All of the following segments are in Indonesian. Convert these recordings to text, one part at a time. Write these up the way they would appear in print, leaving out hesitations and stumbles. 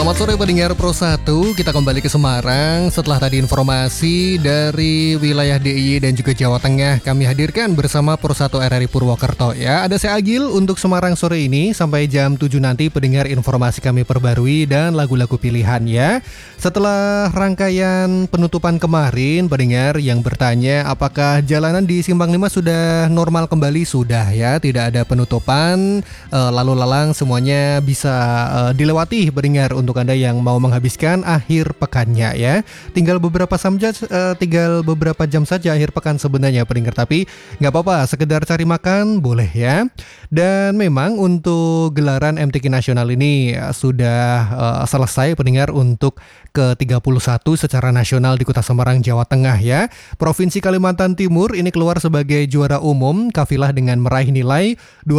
Selamat sore pendengar Pro 1, kita kembali ke Semarang. Setelah tadi informasi dari wilayah DIY dan juga Jawa Tengah, kami hadirkan bersama Pro 1 RRI Purwokerto ya. Ada saya Agil untuk Semarang sore ini sampai jam 7 nanti pendengar informasi kami perbarui dan lagu-lagu pilihan ya. Setelah rangkaian penutupan kemarin, pendengar yang bertanya apakah jalanan di Simpang 5 sudah normal kembali? Sudah ya, tidak ada penutupan, lalu lalang semuanya bisa dilewati pendengar untuk Anda yang mau menghabiskan akhir pekannya ya. Tinggal beberapa jam saja akhir pekan sebenarnya pendengar, tapi nggak apa-apa, sekedar cari makan boleh ya. Dan memang untuk gelaran MTQ Nasional ini sudah selesai pendengar untuk ke-31 secara nasional di Kota Semarang, Jawa Tengah ya. Provinsi Kalimantan Timur ini keluar sebagai juara umum, kafilah dengan meraih nilai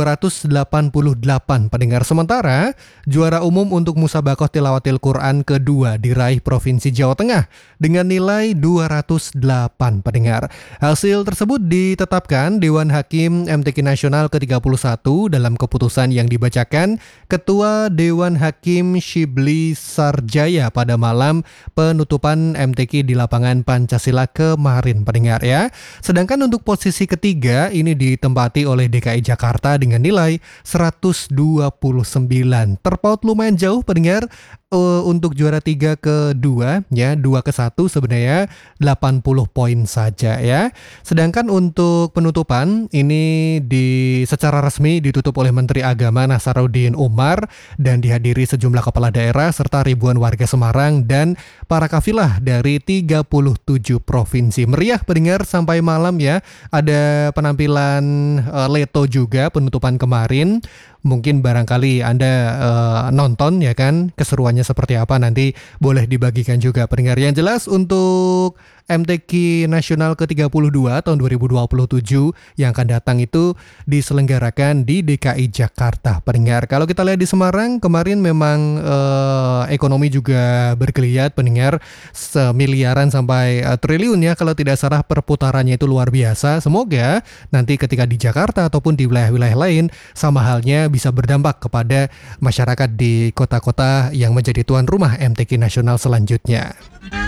288 pendengar. Sementara juara umum untuk Musabakoh Tilawatil Quran kedua diraih Provinsi Jawa Tengah dengan nilai 208 pendengar. Hasil tersebut ditetapkan Dewan Hakim MTQ Nasional ke-31 dalam keputusan yang dibacakan Ketua Dewan Hakim Shibli Sarjaya pada malam penutupan MTQ di lapangan Pancasila kemarin pendengar ya. Sedangkan untuk posisi ketiga ini ditempati oleh DKI Jakarta dengan nilai 129. Terpaut lumayan jauh pendengar. Untuk juara 3 ke 2 ya, 2 ke 1 sebenarnya 80 poin saja ya. Sedangkan untuk penutupan ini secara resmi ditutup oleh Menteri Agama Nasaruddin Umar dan dihadiri sejumlah kepala daerah serta ribuan warga Semarang dan para kafilah dari 37 provinsi. Meriah pendengar sampai malam ya. Ada penampilan Leto juga penutupan kemarin. Mungkin barangkali Anda nonton ya kan, keseruannya seperti apa nanti boleh dibagikan juga pendengar. Yang jelas untuk MTQ Nasional ke-32 tahun 2027 yang akan datang itu diselenggarakan di DKI Jakarta pendengar. Kalau kita lihat di Semarang kemarin memang ekonomi juga bergeliat pendengar, semiliaran sampai triliun ya kalau tidak salah perputarannya itu luar biasa. Semoga nanti ketika di Jakarta ataupun di wilayah-wilayah lain sama halnya bisa berdampak kepada masyarakat di kota-kota yang menjadi tuan rumah MTQ Nasional selanjutnya.